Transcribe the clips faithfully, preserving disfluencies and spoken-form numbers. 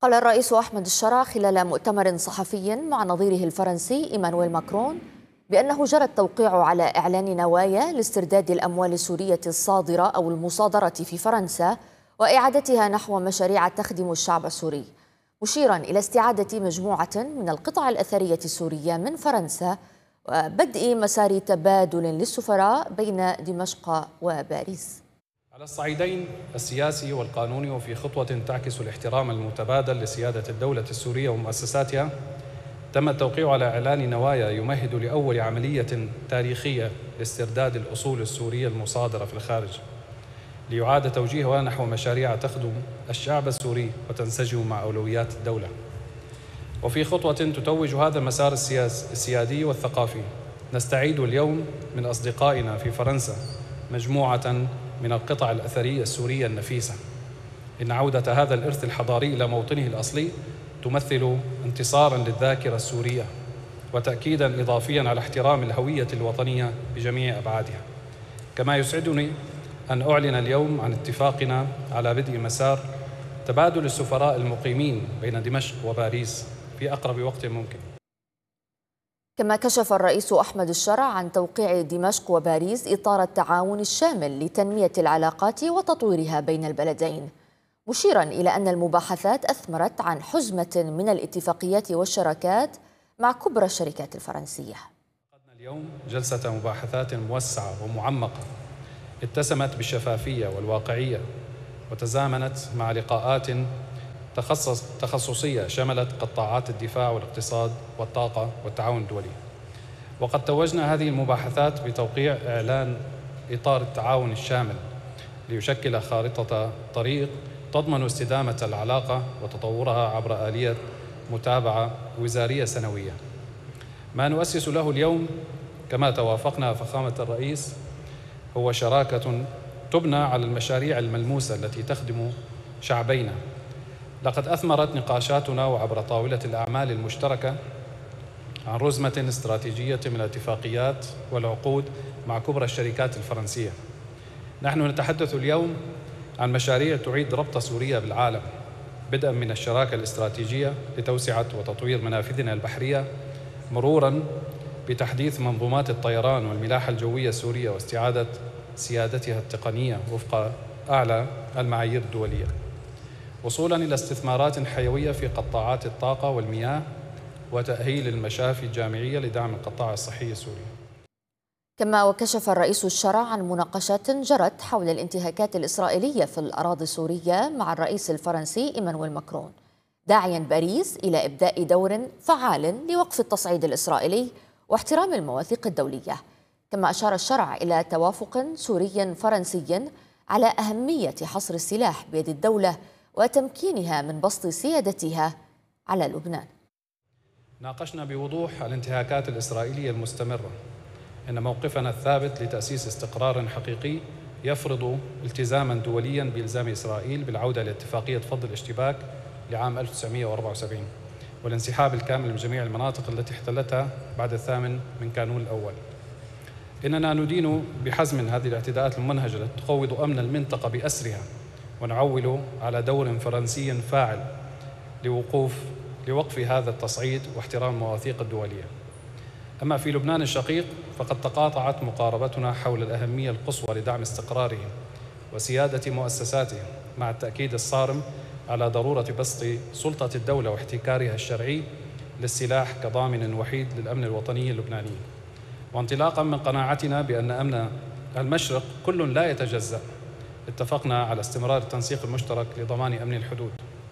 قال الرئيس أحمد الشرع خلال مؤتمر صحفي مع نظيره الفرنسي إيمانويل ماكرون بأنه جرى التوقيع على إعلان نوايا لاسترداد الأموال السورية الصادرة أو المصادرة في فرنسا وإعادتها نحو مشاريع تخدم الشعب السوري، مشيرا إلى استعادة مجموعة من القطع الأثرية السورية من فرنسا وبدء مسار تبادل للسفراء بين دمشق وباريس. على الصعيدين السياسي والقانوني وفي خطوة تعكس الاحترام المتبادل لسيادة الدولة السورية ومؤسساتها، تم التوقيع على إعلان نوايا يمهد لأول عملية تاريخية لاسترداد الأصول السورية المصادرة في الخارج ليعاد توجيهها نحو مشاريع تخدم الشعب السوري وتنسجم مع أولويات الدولة. وفي خطوة تتوج هذا المسار السيادي والثقافي، نستعيد اليوم من أصدقائنا في فرنسا مجموعة من القطع الأثرية السورية النفيسة. إن عودة هذا الإرث الحضاري إلى موطنه الأصلي تمثل انتصاراً للذاكرة السورية وتأكيداً إضافياً على احترام الهوية الوطنية بجميع أبعادها. كما يسعدني أن أعلن اليوم عن اتفاقنا على بدء مسار تبادل السفراء المقيمين بين دمشق وباريس في أقرب وقت ممكن. كما كشف الرئيس أحمد الشرع عن توقيع دمشق وباريس إطار التعاون الشامل لتنمية العلاقات وتطويرها بين البلدين، مشيرا إلى أن المباحثات أثمرت عن حزمة من الاتفاقيات والشراكات مع كبرى الشركات الفرنسية. عقدنا اليوم جلسة مباحثات موسعة ومعمقة اتسمت بالشفافية والواقعية وتزامنت مع لقاءات تخصص تخصصية شملت قطاعات الدفاع والاقتصاد والطاقة والتعاون الدولي. وقد توجنا هذه المباحثات بتوقيع إعلان إطار التعاون الشامل ليشكل خارطة طريق تضمن استدامة العلاقة وتطورها عبر آلية متابعة وزارية سنوية. ما نؤسس له اليوم كما توافقنا فخامة الرئيس هو شراكة تبنى على المشاريع الملموسة التي تخدم شعبينا. لقد أثمرت نقاشاتنا وعبر طاولة الأعمال المشتركة عن رزمة استراتيجية من الاتفاقيات والعقود مع كبرى الشركات الفرنسية. نحن نتحدث اليوم عن مشاريع تعيد ربط سوريا بالعالم، بدءا من الشراكة الاستراتيجية لتوسعة وتطوير منافذنا البحرية، مرورا بتحديث منظومات الطيران والملاحة الجوية السورية واستعادة سيادتها التقنية وفق أعلى المعايير الدولية، وصولا إلى استثمارات حيوية في قطاعات الطاقة والمياه وتأهيل المشافي الجامعية لدعم القطاع الصحي السوري. كما وكشف الرئيس الشرع عن مناقشات جرت حول الانتهاكات الإسرائيلية في الأراضي السورية مع الرئيس الفرنسي إيمانويل ماكرون، داعيا باريس إلى إبداء دور فعال لوقف التصعيد الإسرائيلي واحترام المواثيق الدولية. كما أشار الشرع إلى توافق سوري فرنسي على أهمية حصر السلاح بيد الدولة وتمكينها من بسط سيادتها على لبنان. ناقشنا بوضوح الانتهاكات الإسرائيلية المستمرة، إن موقفنا الثابت لتأسيس استقرار حقيقي يفرض التزاما دوليا بإلزام إسرائيل بالعودة لاتفاقية فض الاشتباك لعام ألف وتسعمئة وأربعة وسبعين والانسحاب الكامل من جميع المناطق التي احتلتها بعد الثامن من كانون الأول. إننا ندين بحزم هذه الاعتداءات الممنهجة التي تقوض أمن المنطقة بأسرها، ونعول على دور فرنسي فاعل لوقوف لوقف هذا التصعيد واحترام المواثيق الدولية. أما في لبنان الشقيق فقد تقاطعت مقاربتنا حول الأهمية القصوى لدعم استقراره وسيادة مؤسساته، مع التأكيد الصارم على ضرورة بسط سلطة الدولة واحتكارها الشرعي للسلاح كضامن وحيد للأمن الوطني اللبناني. وانطلاقا من قناعتنا بأن أمن المشرق كل لا يتجزأ، اتفقنا على استمرار التنسيق المشترك لضمان أمن الحدود.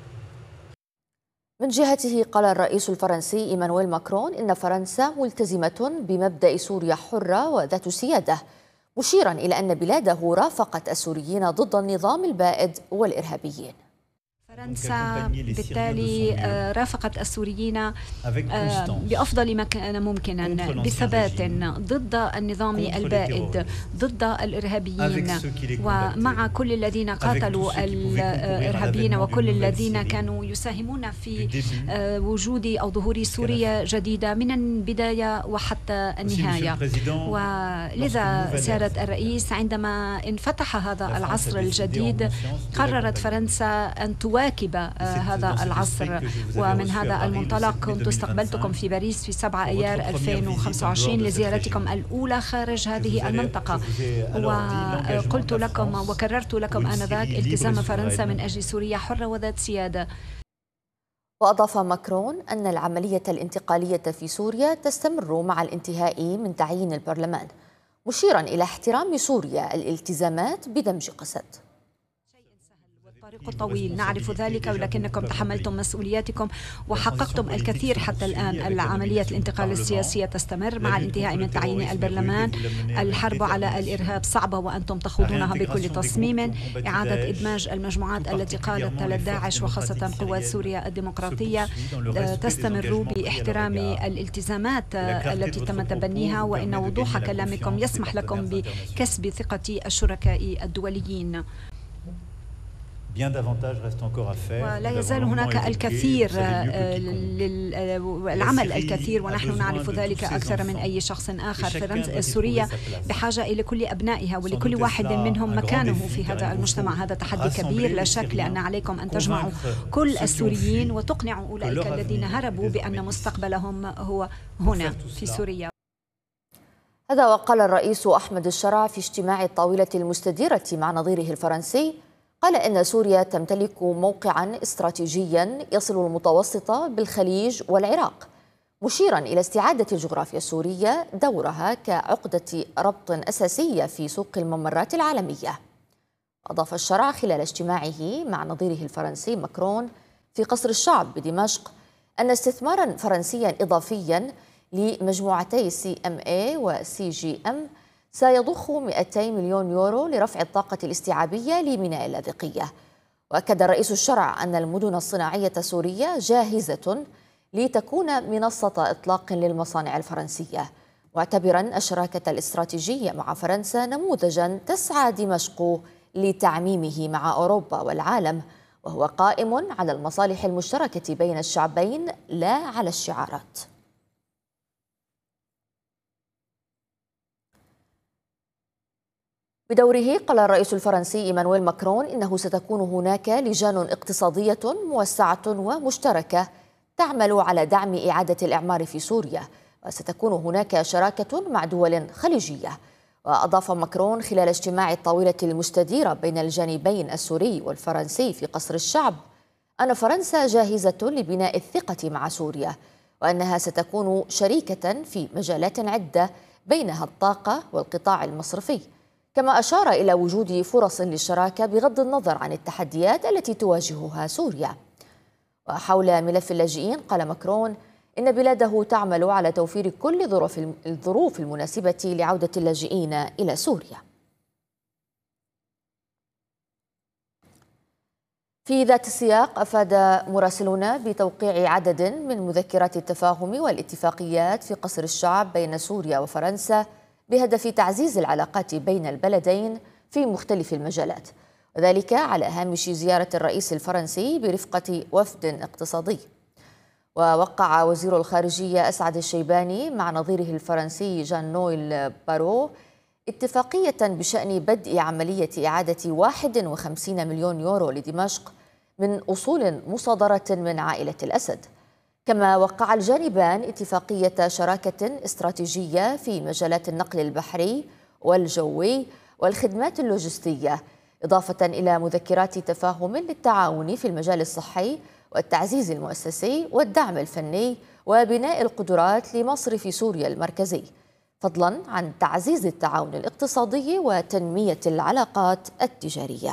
من جهته قال الرئيس الفرنسي إيمانويل ماكرون إن فرنسا ملتزمة بمبدأ سوريا حرة وذات سيادة، مشيرا إلى أن بلاده رافقت السوريين ضد النظام البائد والإرهابيين. فرنسا بالتالي رافقت السوريين بأفضل ما كان ممكنا بثبات ضد النظام البائد، ضد الإرهابيين، ومع كل الذين قاتلوا الإرهابيين وكل الذين كانوا يساهمون في وجود أو ظهور سوريا جديدة من البداية وحتى النهاية. ولذا سيادة الرئيس عندما انفتح هذا العصر الجديد قررت فرنسا أن تواجه مواكب هذا العصر. ومن هذا المنطلق كنت استقبلتكم في باريس في سبعة أيار ألفين وخمسة وعشرين لزيارتكم الأولى خارج هذه المنطقة، وقلت لكم وكررت لكم آنذاك التزام فرنسا من أجل سوريا حرة وذات سيادة. وأضاف ماكرون أن العملية الانتقالية في سوريا تستمر مع الانتهاء من تعيين البرلمان، مشيرا إلى احترام سوريا الالتزامات بدمج قسد. الطريق طويل، نعرف ذلك، ولكنكم تحملتم مسؤولياتكم وحققتم الكثير حتى الآن. العملية الانتقال السياسية تستمر مع الانتهاء من تعيين البرلمان. الحرب على الإرهاب صعبة وأنتم تخوضونها بكل تصميم. إعادة إدماج المجموعات التي قادت لداعش وخاصة قوات سوريا الديمقراطية تستمر باحترام الالتزامات التي تم تبنيها، وإن وضوح كلامكم يسمح لكم بكسب ثقة الشركاء الدوليين. ولا يزال هناك الكثير للعمل الكثير، ونحن نعرف ذلك أكثر من أي شخص آخر. فرنسا سوريا بحاجة إلى كل أبنائها ولكل واحد منهم مكانه في هذا المجتمع. هذا تحدي كبير لا شك، لأن عليكم أن تجمعوا كل السوريين وتقنعوا أولئك الذين هربوا بأن مستقبلهم هو هنا في سوريا. هذا وقال الرئيس أحمد الشرع في اجتماع الطاولة المستديرة مع نظيره الفرنسي. قال إن سوريا تمتلك موقعا استراتيجيا يصل المتوسط بالخليج والعراق، مشيرا إلى استعادة الجغرافيا السورية دورها كعقدة ربط أساسية في سوق الممرات العالمية. أضاف الشرع خلال اجتماعه مع نظيره الفرنسي ماكرون في قصر الشعب بدمشق أن استثمارا فرنسيا إضافيا لمجموعتي سي ام اي وسي جي ام سيضخ مئتي مليون يورو لرفع الطاقة الاستيعابية لميناء اللاذقية. وأكد الرئيس الشرع أن المدن الصناعية السورية جاهزة لتكون منصة إطلاق للمصانع الفرنسية، معتبرا الشراكة الاستراتيجية مع فرنسا نموذجا تسعى دمشق لتعميمه مع أوروبا والعالم، وهو قائم على المصالح المشتركة بين الشعبين لا على الشعارات. بدوره قال الرئيس الفرنسي إيمانويل ماكرون إنه ستكون هناك لجان اقتصادية موسعة ومشتركة تعمل على دعم إعادة الإعمار في سوريا، وستكون هناك شراكة مع دول خليجية. وأضاف ماكرون خلال اجتماع الطاولة المستديرة بين الجانبين السوري والفرنسي في قصر الشعب أن فرنسا جاهزة لبناء الثقة مع سوريا، وأنها ستكون شريكة في مجالات عدة بينها الطاقة والقطاع المصرفي. كما أشار إلى وجود فرص للشراكة بغض النظر عن التحديات التي تواجهها سوريا. وحول ملف اللاجئين قال ماكرون إن بلاده تعمل على توفير كل الظروف المناسبة لعودة اللاجئين إلى سوريا. في ذات السياق أفاد مراسلون بتوقيع عدد من مذكرات التفاهم والاتفاقيات في قصر الشعب بين سوريا وفرنسا بهدف تعزيز العلاقات بين البلدين في مختلف المجالات، وذلك على هامش زيارة الرئيس الفرنسي برفقة وفد اقتصادي. ووقع وزير الخارجية أسعد الشيباني مع نظيره الفرنسي جان نويل بارو اتفاقية بشأن بدء عملية إعادة واحد وخمسين مليون يورو لدمشق من أصول مصادرة من عائلة الأسد. كما وقع الجانبان اتفاقية شراكة استراتيجية في مجالات النقل البحري والجوي والخدمات اللوجستية، إضافة إلى مذكرات تفاهم للتعاون في المجال الصحي والتعزيز المؤسسي والدعم الفني وبناء القدرات لمصرف سوريا المركزي، فضلا عن تعزيز التعاون الاقتصادي وتنمية العلاقات التجارية.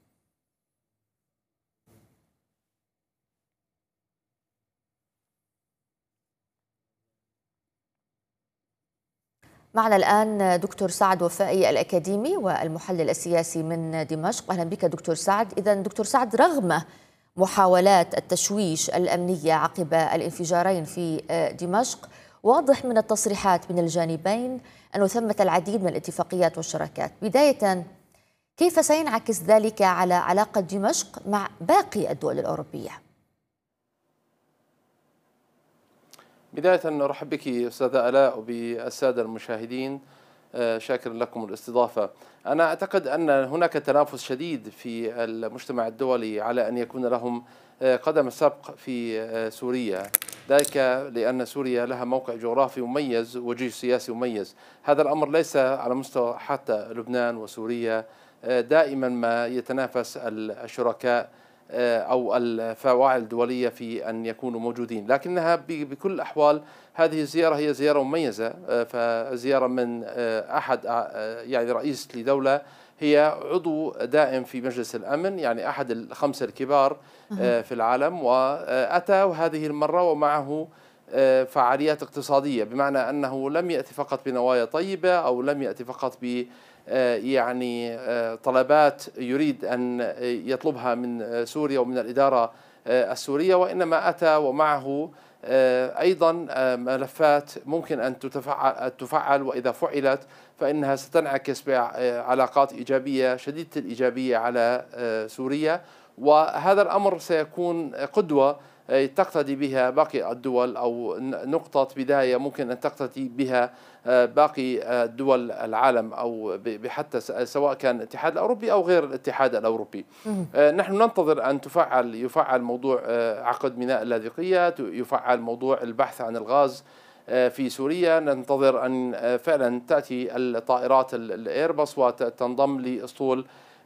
معنا الآن دكتور سعد وفائي الأكاديمي والمحلل السياسي من دمشق. أهلا بك دكتور سعد. إذن دكتور سعد، رغم محاولات التشويش الأمنية عقب الانفجارين في دمشق، واضح من التصريحات من الجانبين أنه ثمة العديد من الاتفاقيات والشراكات. بداية، كيف سينعكس ذلك على علاقة دمشق مع باقي الدول الأوروبية؟ بداية أرحب بك أستاذة آلاء وبالسادة المشاهدين. شاكر لكم الاستضافة. أنا أعتقد أن هناك تنافس شديد في المجتمع الدولي على أن يكون لهم قدم السبق في سوريا، ذلك لأن سوريا لها موقع جغرافي مميز وجيش سياسي مميز. هذا الأمر ليس على مستوى حتى لبنان وسوريا، دائما ما يتنافس الشركاء أو الفواعل الدولية في أن يكونوا موجودين، لكنها بكل الأحوال هذه الزيارة هي زيارة مميزة، فزيارة من أحد يعني رئيس لدولة هي عضو دائم في مجلس الأمن، يعني أحد الخمسة الكبار في العالم، وأتى هذه المرة ومعه فعاليات اقتصادية، بمعنى أنه لم يأتي فقط بنوايا طيبة أو لم يأتي فقط ب يعني طلبات يريد أن يطلبها من سوريا ومن الإدارة السورية، وإنما أتى ومعه أيضا ملفات ممكن أن تفعل، وإذا فعلت فإنها ستنعكس بعلاقات إيجابية شديدة الإيجابية على سوريا، وهذا الأمر سيكون قدوة تقتدي بها باقي الدول، أو نقطة بداية ممكن أن تقتدي بها باقي دول العالم، أو بحتى سواء كان الاتحاد الأوروبي أو غير الاتحاد الأوروبي. نحن ننتظر أن تفعل يفعل موضوع عقد ميناء اللاذقية، يفعل موضوع البحث عن الغاز في سوريا، ننتظر أن فعلا تأتي الطائرات الإيرباص وتنضم لأسطول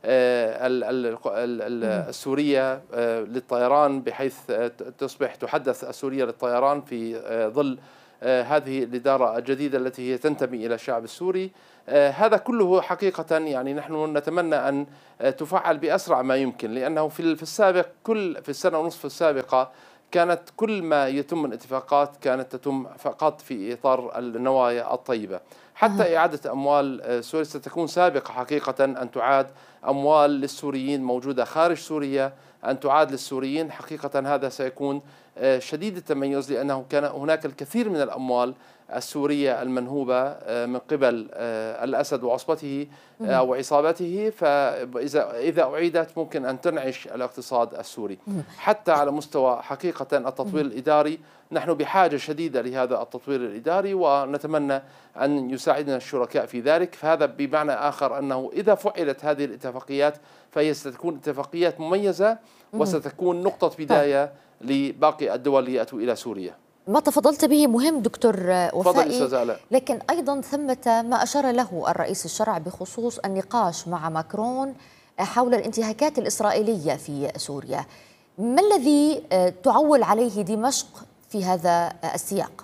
السورية للطيران، بحيث تصبح تحدث السورية للطيران في ظل هذه الإدارة الجديدة التي هي تنتمي إلى الشعب السوري. هذا كله حقيقة يعني نحن نتمنى أن تفعل بأسرع ما يمكن، لأنه في السابق كل في السنة ونصف السابقة كانت كل ما يتم من اتفاقات كانت تتم فقط في إطار النوايا الطيبة. حتى إعادة أموال سوريا ستكون سابقة حقيقة، أن تعاد أموال للسوريين موجودة خارج سوريا أن تعاد للسوريين، حقيقة هذا سيكون شديد التميز، لأنه كان هناك الكثير من الأموال السورية المنهوبة من قبل الأسد وعصبته أو عصابته، فإذا إذا أعيدت ممكن أن تنعش الاقتصاد السوري. حتى على مستوى حقيقة التطوير الإداري نحن بحاجة شديدة لهذا التطوير الإداري، ونتمنى أن يساعدنا الشركاء في ذلك. فهذا بمعنى آخر أنه إذا فعلت هذه الاتفاقيات فهي ستكون اتفاقيات مميزة وستكون نقطة بداية لباقي الدول ليأتوا إلى سوريا. ما تفضلت به مهم دكتور وفائي، لكن أيضا ثمة ما أشار له الرئيس الشرع بخصوص النقاش مع ماكرون حول الانتهاكات الإسرائيلية في سوريا. ما الذي تعول عليه دمشق في هذا السياق؟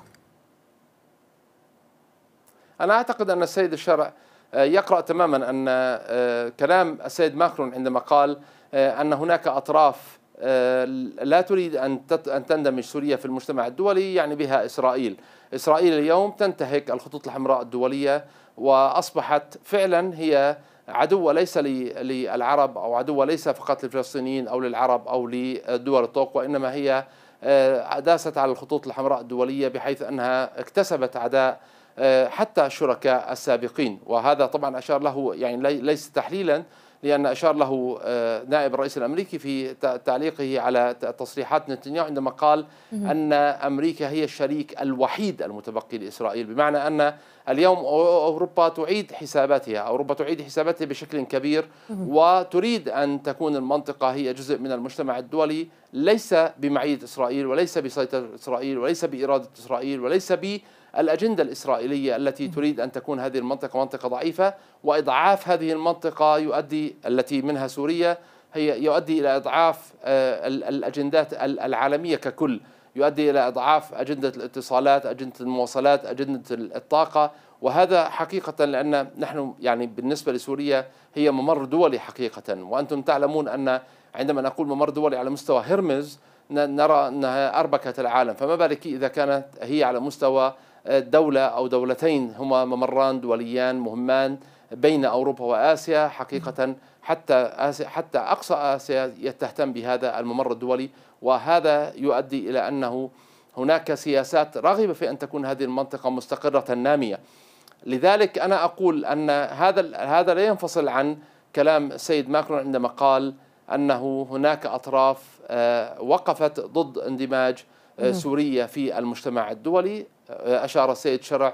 أنا أعتقد أن السيد الشرع يقرأ تماما أن كلام السيد ماكرون عندما قال أن هناك أطراف لا تريد أن تندمج سوريا في المجتمع الدولي، يعني بها إسرائيل. إسرائيل اليوم تنتهك الخطوط الحمراء الدولية، وأصبحت فعلا هي عدوة ليس للعرب، أو عدوة ليس فقط للفلسطينيين أو للعرب أو لدول الطوق، وإنما هي داست على الخطوط الحمراء الدولية، بحيث أنها اكتسبت أعداء حتى الشركاء السابقين. وهذا طبعا أشار له، يعني ليس تحليلا، لأن أشار له نائب الرئيس الأمريكي في تعليقه على تصريحات نتنياهو عندما قال أن أمريكا هي الشريك الوحيد المتبقي لإسرائيل، بمعنى أن اليوم أوروبا تعيد حساباتها، أوروبا تعيد حساباتها بشكل كبير، وتريد أن تكون المنطقة هي جزء من المجتمع الدولي، ليس بمعية إسرائيل وليس بسيطرة إسرائيل وليس بإرادة إسرائيل وليس ب الأجندة الإسرائيلية التي تريد أن تكون هذه المنطقة منطقة ضعيفة. وإضعاف هذه المنطقة يؤدي التي منها سوريا هي يؤدي إلى إضعاف الأجندات العالمية ككل، يؤدي إلى إضعاف أجندة الاتصالات، أجندة المواصلات، أجندة الطاقة. وهذا حقيقة لأن نحن يعني بالنسبة لسوريا هي ممر دولي حقيقة، وأنتم تعلمون أن عندما نقول ممر دولي على مستوى هرمز نرى أنها أربكة العالم، فما بالك إذا كانت هي على مستوى دولة أو دولتين هما ممران دوليان مهمان بين أوروبا وآسيا. حقيقة حتى آسيا حتى أقصى آسيا تهتم بهذا الممر الدولي، وهذا يؤدي إلى أنه هناك سياسات راغبة في أن تكون هذه المنطقة مستقرة نامية. لذلك أنا أقول أن هذا هذا لا ينفصل عن كلام السيد ماكرون عندما قال أنه هناك أطراف وقفت ضد اندماج سوريا في المجتمع الدولي. أشار السيد شرع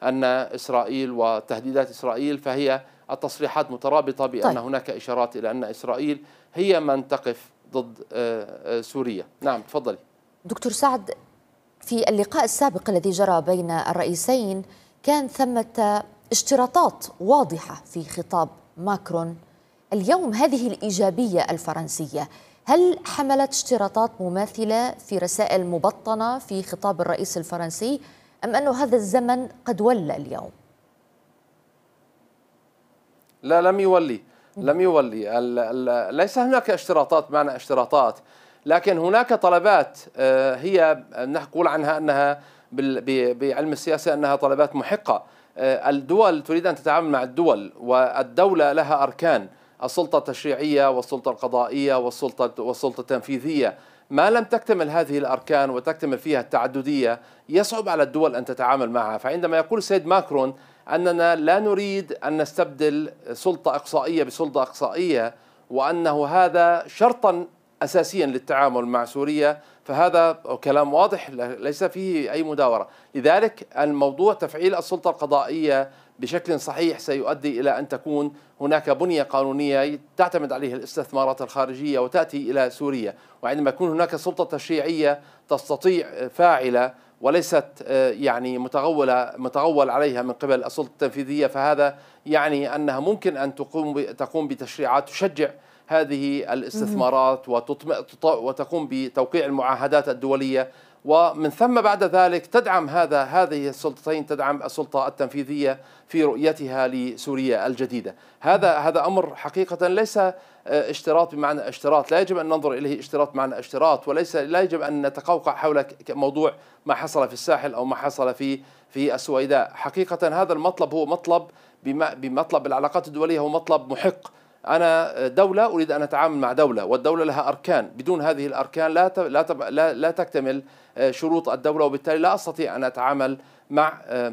أن إسرائيل وتهديدات إسرائيل، فهي التصريحات مترابطة بأن طيب. هناك إشارات إلى أن إسرائيل هي من تقف ضد سوريا. نعم تفضلي دكتور سعد. في اللقاء السابق الذي جرى بين الرئيسين كان ثمة اشتراطات واضحة في خطاب ماكرون. اليوم هذه الإيجابية الفرنسية هل حملت اشتراطات مماثلة في رسائل مبطنة في خطاب الرئيس الفرنسي، أم أن هذا الزمن قد ولى اليوم؟ لا لم يولي لم يولي ليس هناك اشتراطات معنى اشتراطات، لكن هناك طلبات هي نقول عنها أنها بعلم السياسة أنها طلبات محقة. الدول تريد أن تتعامل مع الدول، والدولة لها أركان: السلطة التشريعية والسلطة القضائية والسلطة والسلطة التنفيذية. ما لم تكتمل هذه الأركان وتكتمل فيها التعددية يصعب على الدول أن تتعامل معها. فعندما يقول السيد ماكرون أننا لا نريد أن نستبدل سلطة إقصائية بسلطة إقصائية، وأنه هذا شرطا أساسيا للتعامل مع سوريا، فهذا كلام واضح ليس فيه أي مداورة. لذلك الموضوع تفعيل السلطة القضائية بشكل صحيح سيؤدي إلى أن تكون هناك بنية قانونية تعتمد عليها الاستثمارات الخارجية وتأتي إلى سوريا. وعندما يكون هناك سلطة تشريعية تستطيع فاعلة وليست يعني متغولة متغول عليها من قبل السلطة التنفيذية، فهذا يعني أنها ممكن أن تقوم تقوم بتشريعات تشجع هذه الاستثمارات وتقوم بتوقيع المعاهدات الدولية، ومن ثم بعد ذلك تدعم هذا هذه السلطتين تدعم السلطة التنفيذية في رؤيتها لسوريا الجديدة. هذا هذا أمر حقيقة ليس اشتراط بمعنى اشتراط، لا يجب أن ننظر إليه اشتراط بمعنى اشتراط، وليس لا يجب أن نتقوقع حول موضوع ما حصل في الساحل أو ما حصل في في السويداء. حقيقة هذا المطلب هو مطلب بمطلب العلاقات الدولية، هو مطلب محق. أنا دولة أريد أن أتعامل مع دولة، والدولة لها أركان، بدون هذه الأركان لا لا لا, لا تكتمل شروط الدولة، وبالتالي لا أستطيع أن أتعامل مع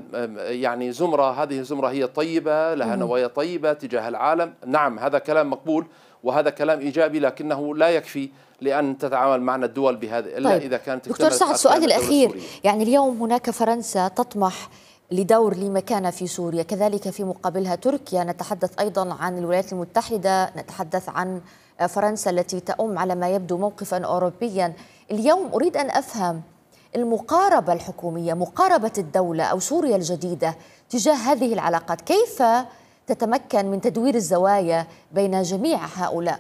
يعني زمرة، هذه الزمرة هي طيبة لها نوايا طيبة تجاه العالم. نعم هذا كلام مقبول وهذا كلام إيجابي، لكنه لا يكفي لأن تتعامل معنا الدول بهذا إلا طيب. إذا كانت دكتور سعد، سؤالي الأخير، يعني اليوم هناك فرنسا تطمح لدور لمكانة في سوريا، كذلك في مقابلها تركيا، نتحدث أيضا عن الولايات المتحدة، نتحدث عن فرنسا التي تؤم على ما يبدو موقفا أوروبيا. اليوم أريد أن أفهم المقاربة الحكومية، مقاربة الدولة أو سوريا الجديدة تجاه هذه العلاقات، كيف تتمكن من تدوير الزوايا بين جميع هؤلاء؟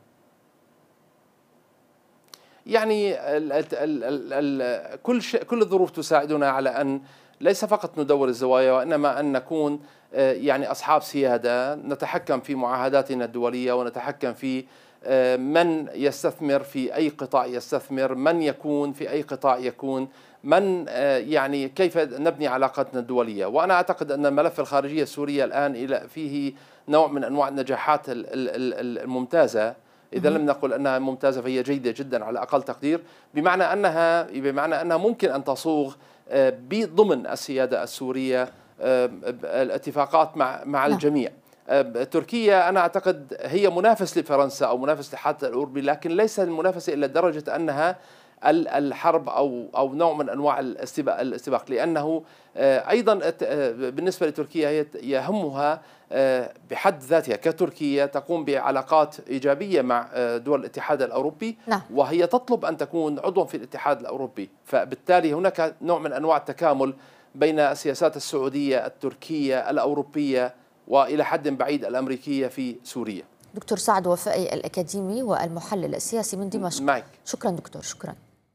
يعني ال ال ال ال كل شيء كل الظروف تساعدنا على أن ليس فقط ندور الزوايا، وإنما أن نكون يعني أصحاب سيادة، نتحكم في معاهداتنا الدولية ونتحكم في من يستثمر في أي قطاع يستثمر، من يكون في أي قطاع يكون، من يعني كيف نبني علاقاتنا الدولية. وأنا أعتقد أن الملف الخارجية السورية الآن إلى فيه نوع من أنواع النجاحات الممتازة، إذا لم نقل أنها ممتازة فهي جيدة جدا على أقل تقدير، بمعنى أنها بمعنى أنها ممكن أن تصوغ بضمن السيادة السورية الاتفاقات مع مع الجميع. تركيا أنا أعتقد هي منافس لفرنسا أو منافس للاتحاد الأوروبي، لكن ليس المنافسة إلى درجة أنها الحرب أو أو نوع من أنواع الاستباق الاستباق لأنه أيضا بالنسبة لتركيا هي يهمها بحد ذاتها كتركيا تقوم بعلاقات إيجابية مع دول الاتحاد الأوروبي، نعم. وهي تطلب أن تكون عضوا في الاتحاد الأوروبي، فبالتالي هناك نوع من أنواع التكامل بين السياسات السعودية التركية الأوروبية وإلى حد بعيد الأمريكية في سوريا. دكتور سعد وفائي الأكاديمي والمحلل السياسي من دمشق، معك. شكرا دكتور. شكرا.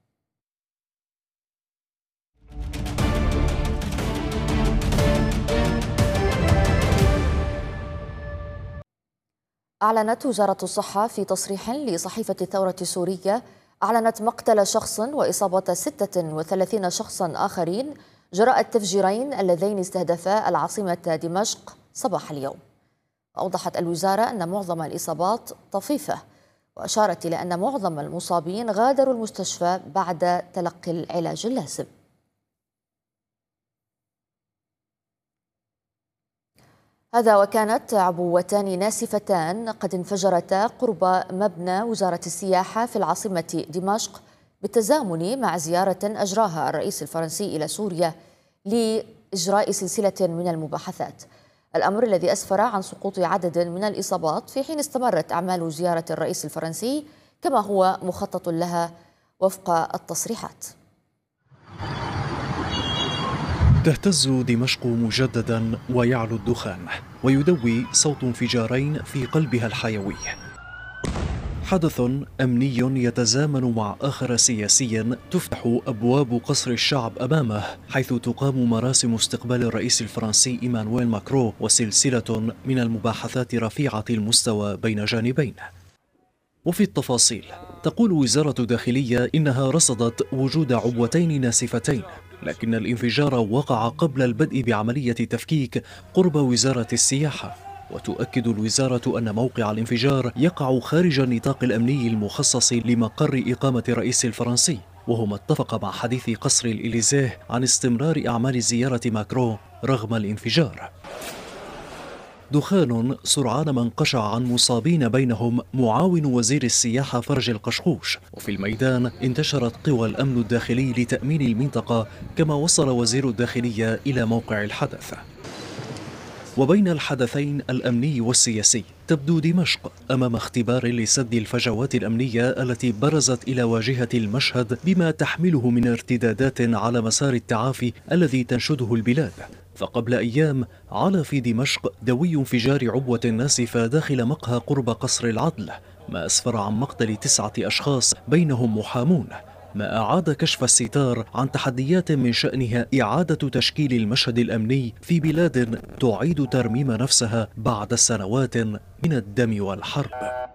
أعلنت وزارة الصحة في تصريح لصحيفة الثورة السورية، أعلنت مقتل شخص وإصابة ستة وثلاثين شخصا آخرين جراء التفجيرين اللذين استهدفا العاصمة دمشق صباح اليوم. أوضحت الوزارة أن معظم الإصابات طفيفة، وأشارت إلى أن معظم المصابين غادروا المستشفى بعد تلقي العلاج اللازم. هذا وكانت عبوتان ناسفتان قد انفجرتا قرب مبنى وزارة السياحة في العاصمة دمشق بالتزامن مع زيارة أجراها الرئيس الفرنسي إلى سوريا إجراء سلسلة من المباحثات، الأمر الذي أسفر عن سقوط عدد من الإصابات في حين استمرت أعمال زيارة الرئيس الفرنسي كما هو مخطط لها وفق التصريحات. تهتز دمشق مجددا ويعلو الدخان ويدوي صوت انفجارين في قلبها الحيوي. حدث أمني يتزامن مع آخر سياسي تفتح أبواب قصر الشعب أمامه، حيث تقام مراسم استقبال الرئيس الفرنسي إيمانويل ماكرون وسلسلة من المباحثات رفيعة المستوى بين جانبين. وفي التفاصيل تقول وزارة الداخلية إنها رصدت وجود عبوتين ناسفتين، لكن الانفجار وقع قبل البدء بعملية تفكيك قرب وزارة السياحة. وتؤكد الوزارة أن موقع الانفجار يقع خارج النطاق الأمني المخصص لمقر إقامة الرئيس الفرنسي، وهو ما اتفق مع حديث قصر الإليزيه عن استمرار أعمال زيارة ماكرون رغم الانفجار. دخان سرعان ما انقشع عن مصابين بينهم معاون وزير السياحة فرج القشقوش، وفي الميدان انتشرت قوى الأمن الداخلي لتأمين المنطقة، كما وصل وزير الداخلية إلى موقع الحدث. وبين الحدثين الأمني والسياسي تبدو دمشق أمام اختبار لسد الفجوات الأمنية التي برزت إلى واجهة المشهد بما تحمله من ارتدادات على مسار التعافي الذي تنشده البلاد. فقبل أيام علا في دمشق دوي انفجار عبوة ناسفة داخل مقهى قرب قصر العدل، ما أسفر عن مقتل تسعة أشخاص بينهم محامون، ما أعاد كشف الستار عن تحديات من شأنها إعادة تشكيل المشهد الأمني في بلاد تعيد ترميم نفسها بعد سنوات من الدم والحرب.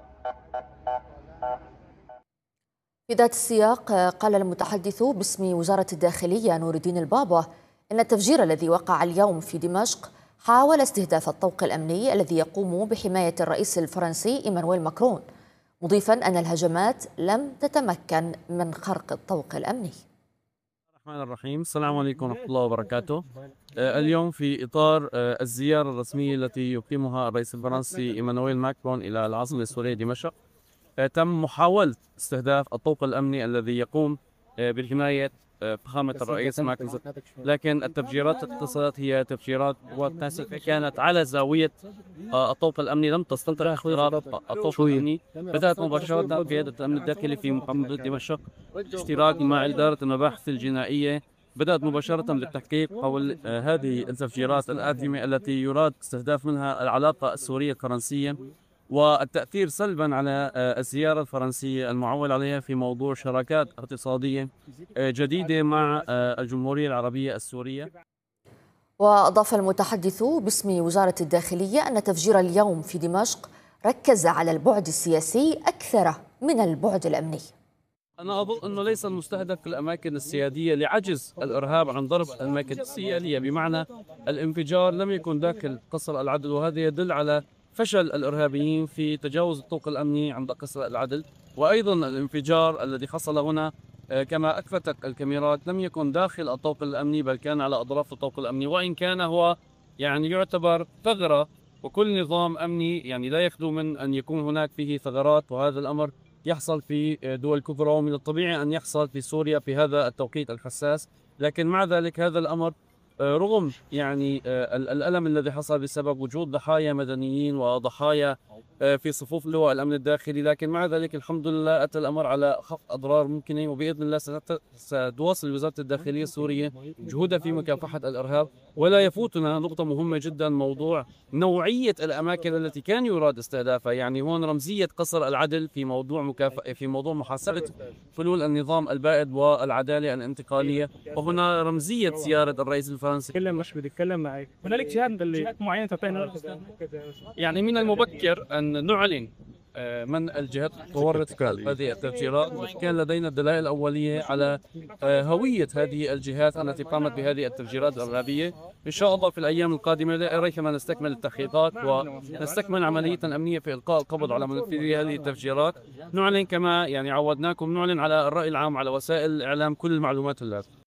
في ذات السياق قال المتحدث باسم وزارة الداخلية نور الدين البابا إن التفجير الذي وقع اليوم في دمشق حاول استهداف الطوق الأمني الذي يقوم بحماية الرئيس الفرنسي إيمانويل ماكرون، مضيفا أن الهجمات لم تتمكن من خرق الطوق الأمني. الرحمن الرحيم، السلام عليكم ورحمة الله وبركاته. اليوم في إطار الزيارة الرسمية التي يقيمها الرئيس الفرنسي إيمانويل ماكرون إلى العاصمة السورية دمشق، تم محاولة استهداف الطوق الأمني الذي يقوم بحماية فخامة الرئيس ماكرون، لكن التفجيرات التي اتصلت هي تفجيرات ناسفة كانت على زاوية الطوق الأمني، لم تستطع اختراق الطوق الأمني. بدأت مباشرة قيادة الأمن الداخلي في محافظة دمشق اشتراك مع إدارة المباحث الجنائية، بدأت مباشرة بالتحقيق حول هذه التفجيرات الآثمة التي يراد استهداف منها العلاقة السورية الفرنسية والتأثير سلبا على الزيارة الفرنسية المعول عليها في موضوع شراكات اقتصادية جديدة مع الجمهورية العربية السورية. وأضاف المتحدث باسم وزارة الداخلية أن تفجير اليوم في دمشق ركز على البعد السياسي أكثر من البعد الأمني. أنا أظن أنه ليس المستهدف الأماكن السيادية لعجز الإرهاب عن ضرب الأماكن السيادية، بمعنى الانفجار لم يكن داخل قصر العدل، وهذا يدل على فشل الإرهابيين في تجاوز الطوق الأمني عند قصر العدل. وأيضا الانفجار الذي حصل هنا كما أثبتت الكاميرات لم يكن داخل الطوق الأمني، بل كان على أطراف الطوق الأمني، وإن كان هو يعني يعتبر ثغرة، وكل نظام أمني يعني لا يخلو من أن يكون هناك فيه ثغرات، وهذا الأمر يحصل في دول كبرى ومن الطبيعي أن يحصل في سوريا في هذا التوقيت الحساس. لكن مع ذلك هذا الأمر رغم يعني الألم الذي حصل بسبب وجود ضحايا مدنيين وضحايا في صفوف لواء الأمن الداخلي، لكن مع ذلك الحمد لله أتى الأمر على خفض أضرار ممكنة، وبإذن الله ستواصل وزارة الداخلية السورية جهودها في مكافحة الإرهاب. ولا يفوتنا نقطة مهمة جدا، موضوع نوعية الأماكن التي كان يراد استهدافها. يعني هون رمزية قصر العدل في موضوع مكافأة في موضوع محاسبة فلول النظام البائد والعدالة الانتقالية، وهنا رمزية زيارة الرئيس الفرنسي. كلام مش بيتكلم معك، هنالك جهات معينة تعطينا. يعني من المبكر أن نعلن من الجهات تورط هذه التفجيرات. كان لدينا دلائل أولية على هوية هذه الجهات التي قامت بهذه التفجيرات الإرهابية. إن شاء الله في الأيام القادمة ريثما نستكمل التحقيقات ونستكمل عملية أمنية في إلقاء القبض على منفذي هذه التفجيرات. نعلن كما يعني عودناكم، نعلن على الرأي العام على وسائل الإعلام كل المعلومات اللازمة.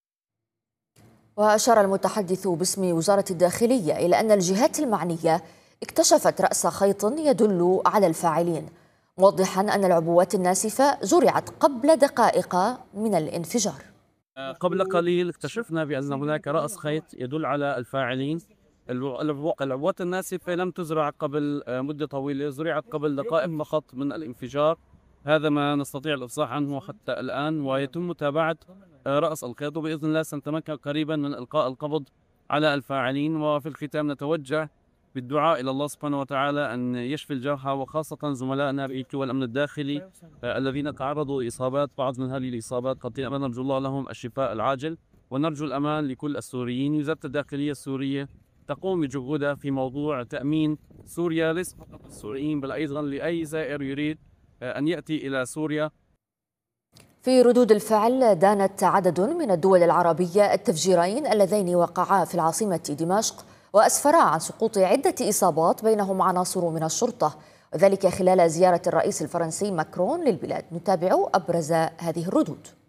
وأشار المتحدث باسم وزارة الداخلية إلى أن الجهات المعنية اكتشفت رأس خيط يدل على الفاعلين، موضحا أن العبوات الناسفة زرعت قبل دقائق من الانفجار. قبل قليل اكتشفنا بأن هناك رأس خيط يدل على الفاعلين. العبوات الناسفة لم تزرع قبل مدة طويلة، زرعت قبل دقائق فقط من الانفجار. هذا ما نستطيع الإفصاح عنه حتى الآن، ويتم متابعة رأس الخيط، وبإذن الله سنتمكن قريبا من إلقاء القبض على الفاعلين. وفي الختام نتوجه بالدعاء إلى الله سبحانه وتعالى أن يشفي الجرحى، وخاصة زملائنا بالإيكيو والأمن الداخلي الذين تعرضوا لإصابات، بعض من هذه الإصابات قتيلة، نرجو الله لهم الشفاء العاجل، ونرجو الأمان لكل السوريين. وزارة الداخلية السورية تقوم بجهودها في موضوع تأمين سوريا ليس فقط للسوريين بل أيضا لأي زائر يريد أن يأتي إلى سوريا. في ردود الفعل دانت عدد من الدول العربية التفجيرين اللذين وقعا في العاصمة دمشق وأسفرا عن سقوط عدة إصابات بينهم عناصر من الشرطة، وذلك خلال زيارة الرئيس الفرنسي ماكرون للبلاد. نتابع أبرز هذه الردود.